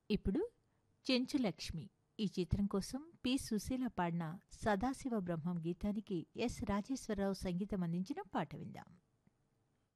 ఇప్పుడు చెంచులక్ష్మి ఈ చిత్రం కోసం పి సుశీల పాడిన సదాశివ బ్రహ్మం గీతానికి ఎస్ రాజేశ్వరరావు సంగీతం అందించిన పాట విందాం.